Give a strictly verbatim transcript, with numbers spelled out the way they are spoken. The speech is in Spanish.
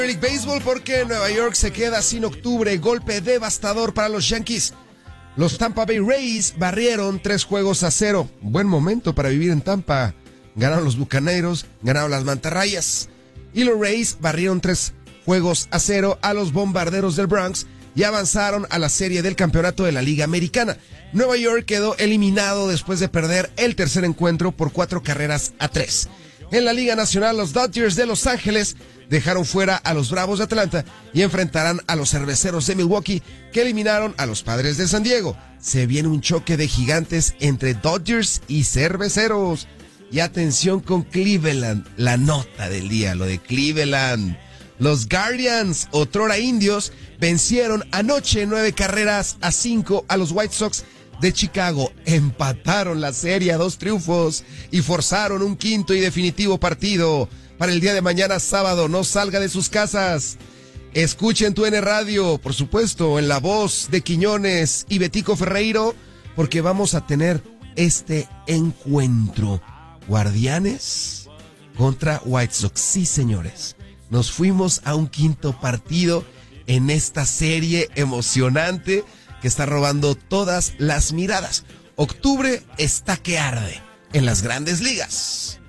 League Baseball porque Nueva York se queda sin octubre, golpe devastador para los Yankees. Los Tampa Bay Rays barrieron tres juegos a cero. Buen momento para vivir en Tampa. Ganaron los Bucaneros, ganaron las Mantarrayas. Y los Rays barrieron tres juegos a cero a los Bombarderos del Bronx y avanzaron a la serie del campeonato de la Liga Americana. Nueva York quedó eliminado después de perder el tercer encuentro por cuatro carreras a tres. En la Liga Nacional, los Dodgers de Los Ángeles dejaron fuera a los Bravos de Atlanta y enfrentarán a los Cerveceros de Milwaukee, que eliminaron a los Padres de San Diego. Se viene un choque de gigantes entre Dodgers y Cerveceros. Y atención con Cleveland, la nota del día, lo de Cleveland. Los Guardians, otrora indios, vencieron anoche nueve carreras a cinco a los White Sox de Chicago. Empataron la serie a dos triunfos y forzaron un quinto y definitivo partido para el día de mañana sábado. No salga de sus casas. Escuchen Tu N Radio, por supuesto, en la voz de Quiñones y Betico Ferreiro, porque vamos a tener este encuentro. Guardianes contra White Sox. Sí, señores. Nos fuimos a un quinto partido en esta serie emocionante que está robando todas las miradas. Octubre está que arde en las Grandes Ligas.